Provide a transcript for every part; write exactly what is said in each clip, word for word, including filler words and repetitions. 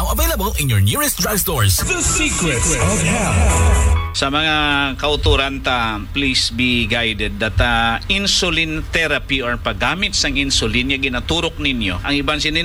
now available in your nearest drugstores. The Secrets of Health. Sa mga kauturan ta, please be guided that uh, insulin therapy or paggamit sang insulin yung ginaturok ninyo. Ang iban sini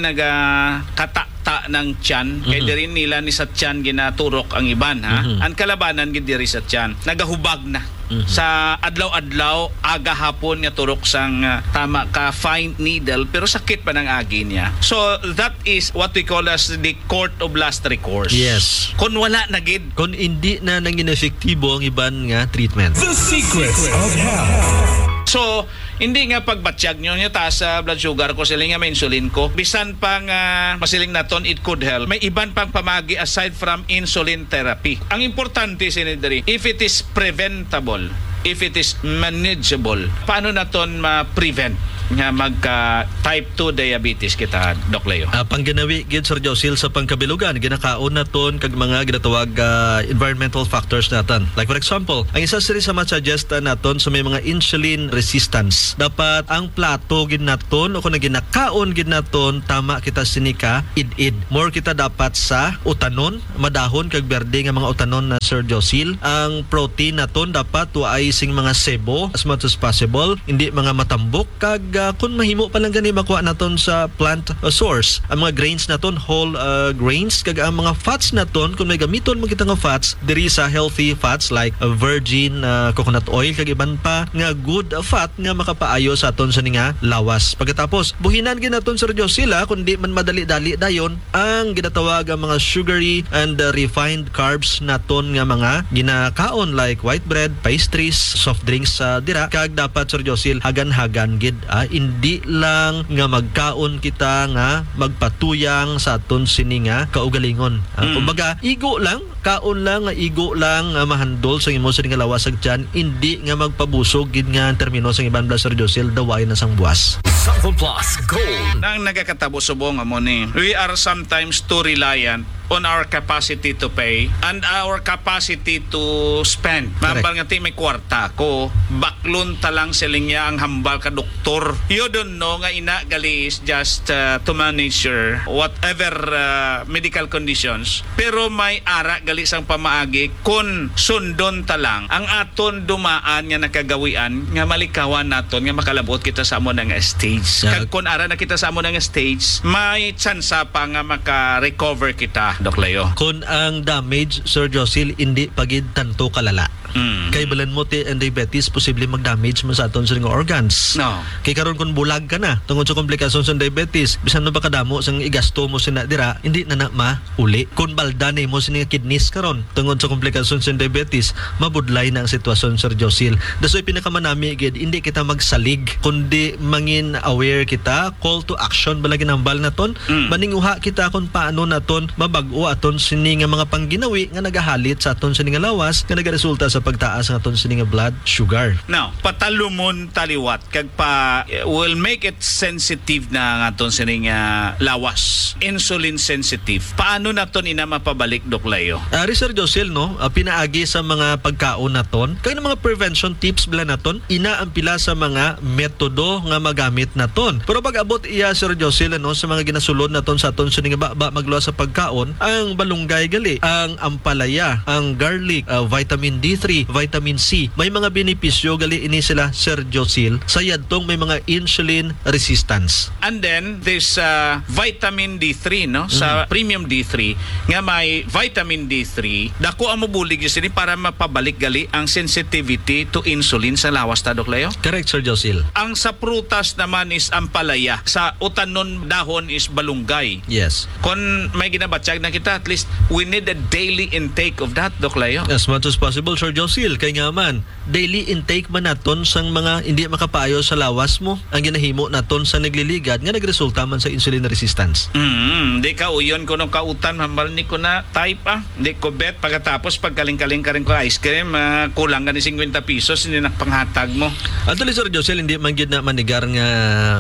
nagakata ng tiyan, mm-hmm. kaya rin nila ni sa tiyan ginaturok ang iban. Ha? Mm-hmm. Ang kalabanan gid diri sa tiyan, nagahubag na. Mm-hmm. Sa adlaw-adlaw, aga hapon nga turok sang uh, tama ka fine needle pero sakit pa ng agi niya. So that is what we call as the court of last recourse. Yes. Kung wala na gid, kung hindi na nangin efektibo ang iban nga treatment. The Secrets of Health. So, hindi nga pagbatsyag nyo nyo taas sa blood sugar ko, siling nga may insulin ko. Bisan pang uh, masiling naton, it could help. May iban pang pamagi aside from insulin therapy. Ang importante, sinidari, if it is preventable, if it is manageable, paano naton ma-prevent nga magka type two diabetes kita, Doc Leo? Uh, pangginawi gid Sir Josil sa pangkabilugan, ginakaon naton kag mga ginatawag uh, environmental factors naton. Like for example, ang isa siri sa ma-suggest naton sa may mga insulin resistance, dapat ang plato gid naton o kung ginakaon gid naton tama kita sinika id-id. More kita dapat sa utanon, madahon kag berde nga mga utanon na Sir Josil. Ang protein naton dapat tuay sing mga sebo as much as possible, hindi mga matambok kag uh, kung mahimo pa lang gani makuha naton sa plant uh, source. Ang mga grains naton whole uh, grains kag ang mga fats naton kung may gamiton mo kita nga fats diri sa healthy fats like uh, virgin uh, coconut oil kag iban pa nga good uh, fat nga makapaayo sa aton sa nga lawas. Pagkatapos buhinan gid naton Sir Josila kundi man madali-dali dayon ang ginatawag ang mga sugary and uh, refined carbs naton nga mga ginakaon like white bread, pastries, soft drinks sa uh, dira kag dapat Sir Josil hagan-hagan gid ah, hindi lang nga magkaon kita nga magpatuyang sa aton sini nga kaugalingon. Ah, mm. Kumbaga igo lang, kaon lang nga igo lang uh, mahandol sa imo sa nga lawas ag tiyan, hindi nga magpabusog gid nga termino sa iban Sir Josil daway na sang buwas. Sample Plus Gold. Nang nagakatabo subong amo ni, we are sometimes too reliant on our capacity to pay and our capacity to spend. Mambal nga ti may kwarta ko, baklon talang siling niya ang hambal ka doktor. You don't know nga ina gali is just uh, to manage your whatever uh, medical conditions. Pero may ara gali sang pamaagi kun sundon talang ang aton dumaan nga nakagawian nga malikawan naton nga makalabot kita sa amo nga stage. Yeah. Kag kun ara na kita sa amo nga stage, may tsansa pa nga maka-recover kita, Doc Leo. Kung ang damage, Sir Josil, hindi pagid tanto kalala. Mm. Kay balan mo ti and diabetes posible mag-damage mo sa aton sa nga organs. No. Kay karon kun bulag ka na tungod sa komplikasyon sa diabetes, bisan no ba kadamo sang igasto mo sina dira, hindi na na mauli. Kun baldan mo sini kidneys karon tungod sa komplikasyon sa diabetes, mabudlay na ang sitwasyon Sir Josil. Dasoy pinakamanami gid, hindi kita magsalig kundi mangin aware kita, call to action balagi nambal naton, mm. maninguha kita kung paano naton mabag-o aton sini nga mga pangginawi nga nagahalit sa aton sini nga lawas nga nagaresulta sa pagtaas ng aton sini nga blood sugar. Now, patalumon taliwat kag pa will make it sensitive na ang aton sini nga lawas. Insulin sensitive. Paano naton ina mapabalik, Doc Leo? Uh, Sir Josil, no, uh, pinaagi sa mga pagkaon naton kag mga prevention tips bala naton, ina ang pila sa mga metodo nga magamit naton. Pero pag abot iya Sir Josil, no, sa mga ginasulod naton sa aton sini nga ba magluwa sa pagkaon, ang balunggay gali, ang ampalaya, ang garlic, uh, vitamin D three, vitamin C. May mga benepisyo gali ini sila Sir Josil sa yadtong may mga insulin resistance. And then this uh, vitamin D three, no, sa mm. premium D three nga may vitamin D three, dako ang mabulig yun sini para mapabalik gali ang sensitivity to insulin sa lawas ta, Doc Leo? Correct, Sir Josil. Ang sa prutas naman is ampalaya, sa utanon dahon is balunggay. Yes. Kung may ginabatsyag na kita, at least we need a daily intake of that, Doc Leo. As much as possible, Sir Josil, kay nga man daily intake man naton sang mga hindi makapayo sa lawas mo ang ginahimo naton sa nagliligad nga nagresulta man sa insulin resistance. Mm, di ka uyon ko nung kautan, hambal ni ko na type ah, di ko bet pagkatapos pagkaling-kaling ka rin ko ice cream, uh, kulang ka ni fifty pesos, hindi nakpanghatag mo. Actually, Sir Josil, hindi man gid na manigar nga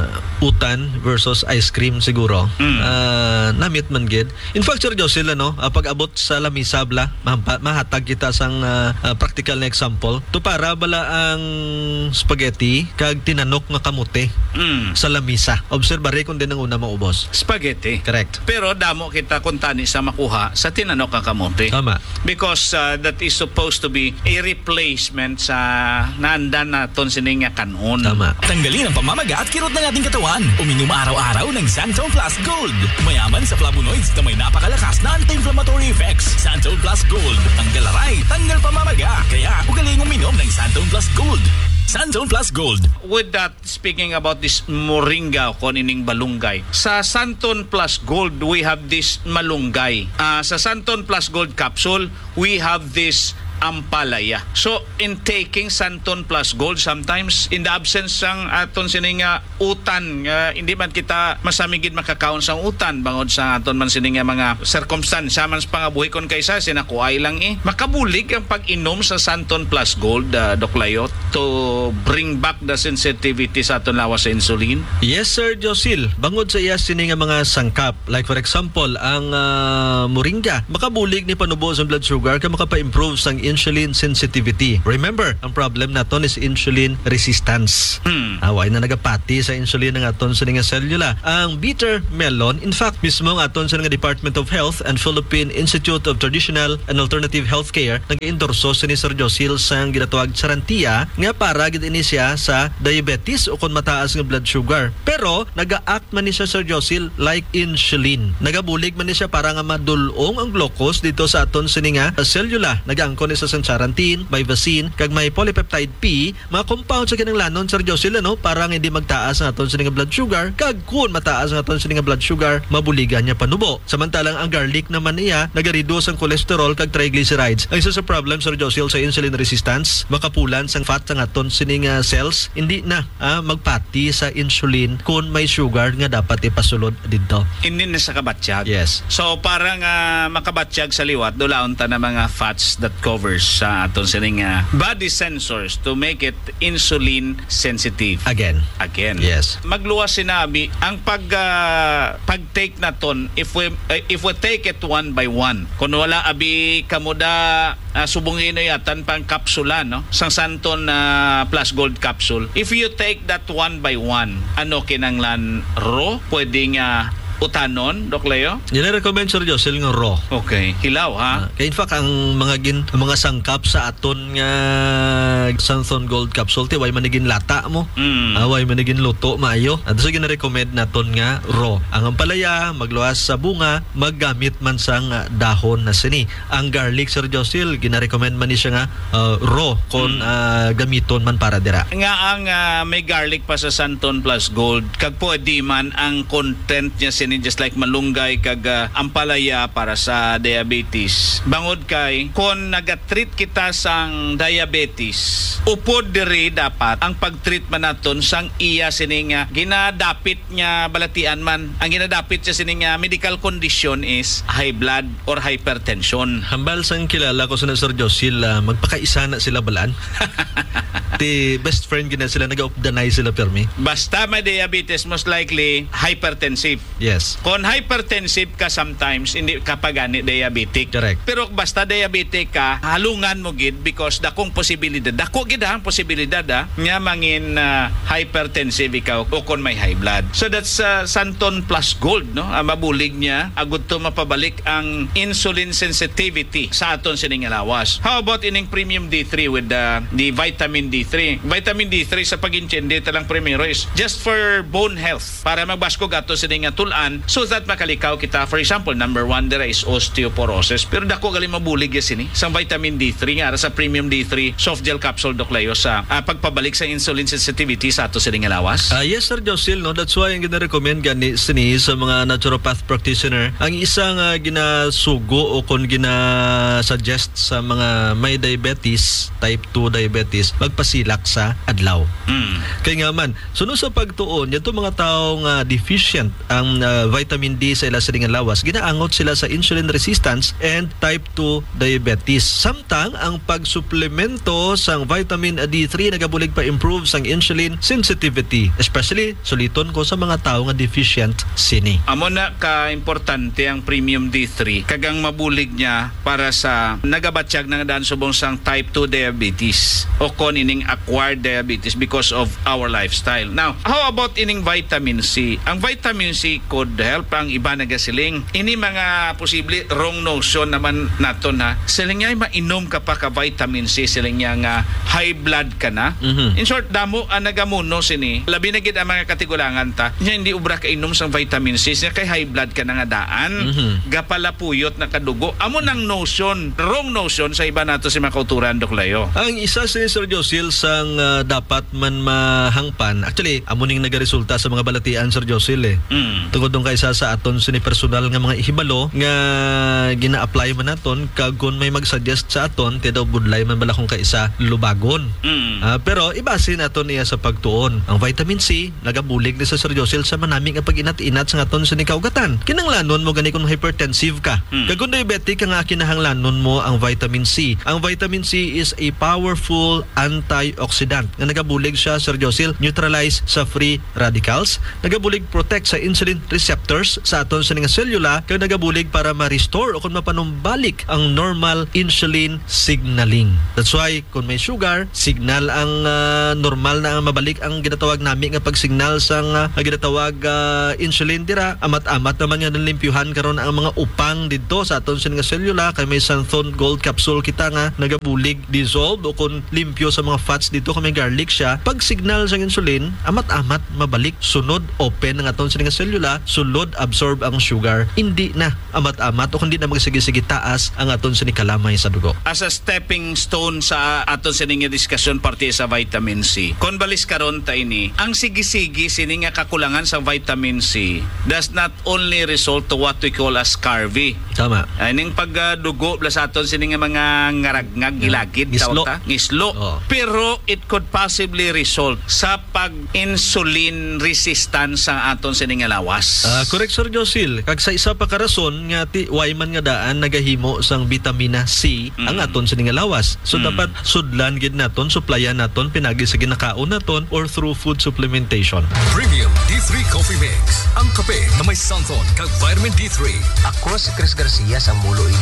utan versus ice cream siguro. Mm. Uh, namit man gid. In fact, Sir Josil, ano, uh, pag abot sa lamisa bla, mahatag kita sang uh, uh, practical na example. To para bala ang spaghetti kag tinanok nga kamote Mm. sa lamisa. Obserbare kung din ang una maubos. Spaghetti. Correct. Pero damo kita kung tani sa makuha sa tinanok ang kamote. Tama. Because uh, that is supposed to be a replacement sa naandan naton sining nga kanon. Tama. Tanggalin ang pamamaga at kirot ng ating katawan. Uminom araw-araw ng Santon Plus Gold. Mayaman sa flavonoids na may napakalakas na anti-inflammatory effects. Santon Plus Gold. Tanggal aray, tanggal pamamaga. Kaya ugaling uminom ng Santon Plus Gold. Santon Plus Gold. With that, speaking about this moringa o kanining balunggay, sa Santon Plus Gold, we have this malunggay. Uh, sa Santon Plus Gold capsule, we have this ampalaya. So, in taking Santon Plus Gold, sometimes, in the absence ng aton sining nga utan, uh, hindi man kita masamigid makakaon sa utan, bangod sa aton man sining nga mga circumstance, saman sa pangabuhi kon kaysa, sinakuay lang eh. Makabulig ang pag-inom sa Santon Plus Gold, uh, Doc Layo, to bring back the sensitivity sa aton lawas sa insulin. Yes, Sir Josil. Bangod sa iya sini nga mga sangkap. Like for example, ang uh, moringa. Makabulig ni panubo sa blood sugar ka makapa-improve sang insulin sensitivity. Remember, ang problem naton is insulin resistance. Hmm. Away na nagapati sa insulin ng aton sa nga selula. Ang bitter melon, in fact, mismo ang aton sa nga Department of Health and Philippine Institute of Traditional and Alternative Healthcare nag-endorso sa ni Sir Josil sang ginatawag sarantia nga para gid ini siya sa diabetes o kung mataas nga blood sugar. Pero naga-act man ni siya, Sir Josil, like insulin. Nagabulig man ni siya para nga madulong ang glucose dito sa aton sa nga selula. Nag-angkon sa sancharantin, bivacin, kag may polypeptide P, mga compound sa kinanglanon, Sir Josil, ano, para nga hindi magtaas ang aton sa nga blood sugar, kag kung mataas ang aton sa nga blood sugar, mabuligan niya panubo. Samantalang ang garlic naman niya, nagareduce ang cholesterol kag triglycerides. Ang isa sa problem, Sir Josil, sa insulin resistance, makapulan sang fat sa aton sa nga cells, hindi na ah, magpati sa insulin kung may sugar nga dapat ipasulod dito. Hindi na sa kabatsyag. Yes. So, parang uh, makabatsyag sa liwat, dulaon ta na mga fats that covers sa aton sining uh, body sensors to make it insulin sensitive. Again. Again. Yes. Magluwas sinabi, ang pag uh, pag-take naton, if we uh, if we take it one by one, kung wala abi kamuda uh, subungin na yatan pang kapsula, no? Sang Santon uh, Plus Gold capsule. If you take that one by one, ano kinanglan raw? Pwedeng uh, utanon, Doc Leo? Nire-recommend, Sir Josil, nga raw. Okay. Hilaw, ha? Uh, kaya in fact, ang mga gin, ang mga sangkap sa aton nga Santon Gold capsule, ti way manigin lata mo. Mm. Uh, way manigin luto, maayo. At so, gina-recommend naton nga raw. Ang ampalaya, magluwas sa bunga, maggamit man sang uh, dahon na sini. Ang garlic, Sir Josil, gina-recommend man ni siya nga uh, raw kung mm. uh, gamiton man para dira. Nga ang uh, may garlic pa sa Santon Plus Gold, kag pwede man ang content niya sini just like malunggay kag uh, ampalaya para sa diabetes. Bangod kay kung nagatreat kita sang diabetes, upod diri dapat ang pagtreatment naton sang iya sini nga ginadapit nga balatian man. Ang ginadapit sa sini nga medical condition is high blood or hypertension. Hambal sang kilala ko sa Sir Josil, uh, magpakaisa na sila balaan. Ti best friend gina sila, nag-opdanay sila permi. Basta may diabetes, most likely hypertensive. Yes. Kung hypertensive ka sometimes, hindi ka pa gani diabetic. Correct. Pero basta diabetic ka, halungan mo gid because dakong posibilidad. Dako gid ang posibilidad ha, nga mangin uh, hypertensive ikaw o kung may high blood. So that's uh, Santon Plus Gold, no? Ang mabulig niya, agud to mapabalik ang insulin sensitivity sa aton sining lawas. How about ining Premium D three with the, the vitamin D three? Vitamin D three sa pag-intindi talang primero is just for bone health, para magbaskog ato sining tulan so that makalikaw kita. For example, number one there is osteoporosis. Pero dako gali mabulig ya sini sang vitamin D three nga sa Premium D three soft gel capsule, Doc Leo, sa uh, pagpabalik sa insulin sensitivity sa ato sining lawas. Uh, yes, Sir Josil, no? That's why ang gina-recommend gani sini sa mga naturopath practitioner, ang isang uh, ginasugo o kung gina-suggest sa mga may diabetes, type two diabetes, magpasilak sa adlaw. Mm. Kaya nga man, sunod sa pagtuon, yato mga taong uh, deficient ang uh, uh, vitamin D sa ila sining lawas, ginaangot sila sa insulin resistance and type two diabetes. Samtang ang pagsuplemento sang vitamin D three nagabulig pa improve sang insulin sensitivity, especially suliton ko sa mga tao nga deficient sini. Amo na ka-importante ang premium D three kagang mabulig niya para sa nagabatsyag ng daan subong sang type two diabetes o kon ining acquired diabetes because of our lifestyle. Now, how about ining vitamin C? Ang vitamin C could help ang iba nagasiling. Ini mga posible wrong notion naman naton ha. Siling niya mainom ka pa ka vitamin C, siling niya nga high blood ka na. Mhm. In short, damo ang nagamuno sini. Labi na gid ang mga katigulangan ta. Nya hindi ubra ka inom sang vitamin C, siya kay high blood ka na nga daan. Mhm. Gapalapuyot na kadugo. Amo nang notion, wrong notion sa iba nato si mga kauturan Doklayo. Ang isa si Sir Josil sang uh, dapat man mahangpan, actually, amo ning nagaresulta sa mga balatian Sir Josil eh. Mm. Tungod dong kaysa sa aton sini personal nga mga ihibalo nga gina-apply man naton kag kun may mag-suggest sa aton ti daw budlay man bala kung kaisa lubagon. Mm. Ah, pero ibase naton niya sa pagtuon. Ang vitamin C nagabulig ni sa Sir Josil sa manaming ang pag-inat-inat sa aton sini kaugatan. Kinahanglanon mo gani kung hypertensive ka. Mm. Kag kung diabetic ka nga kinahanglanon mo ang vitamin C. Ang vitamin C is a powerful antioxidant nga nagabulig siya Sir Josil neutralize sa free radicals, nagabulig protect sa insulin receptors sa aton sa nga selula, kag nagabulig para ma-restore o kung mapanumbalik ang normal insulin signaling. That's why kung may sugar, signal ang uh, normal na ang mabalik ang ginatawag nami nga pagsignal sang uh, ginatawag uh, insulin dira, amat-amat naman nga nalimpyuhan karon ang mga upang didto sa aton sa nga selula, kay may xanthone gold capsule kita nga nagabulig dissolve o kung limpyo sa mga fats dito kung may garlic siya, pag signal sang insulin, amat-amat mabalik sunod open ang aton sa nga selula, sulod absorb ang sugar, hindi na amat-amat o kundi na magsige-sige taas ang aton sa kalamay sa dugo. As a stepping stone sa aton sining nga diskusyon parte sa vitamin C. Kon balis karon ta ini, ang sige-sige sini nga kakulangan sa vitamin C does not only result to what we call as scurvy. Tama. Ay ning pagdugo uh, sa aton sini nga mga ngaragngag gilagid Ngislo. tawag ta, ngislo. Oo. Pero it could possibly result sa pag-insulin resistance sa aton sini nga lawas. Ah, correct Sir Josil. Kag sa isa pa ka rason nga ti why man nga daan nagahimo sang vitamina C Mm. ang aton sa nga lawas. So Mm. dapat sudlan gid naton, supplyan naton pinagi sa ginakaon naton or through food supplementation. Premium D three Coffee Mix. Ang kape na may xanthone kag vitamin D three. Ako si Chris Garcia sa Mulo